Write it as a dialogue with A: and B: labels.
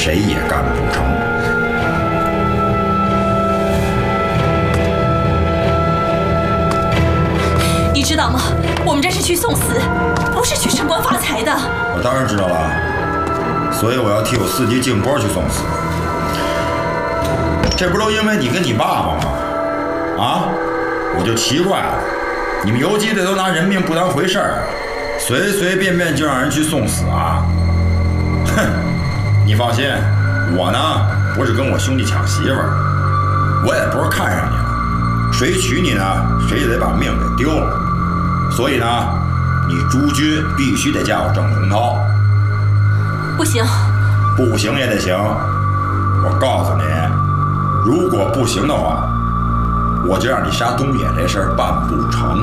A: 谁也干不成。
B: 你知道吗？我们这是去送死，不是去升官发财的。
A: 我当然知道了，所以我要替我司机静波去送死。这不都因为你跟你爸爸吗？啊，我就奇怪了，你们游击队都拿人命不当回事儿，随随便便就让人去送死啊！哼，你放心，我呢不是跟我兄弟抢媳妇儿，我也不是看上你了，谁娶你呢，谁也得把命给丢了。所以呢，你朱军必须得嫁我郑洪涛。
B: 不行，
A: 不行也得行。我告诉你，如果不行的话，我就让你杀东野这事儿办不成。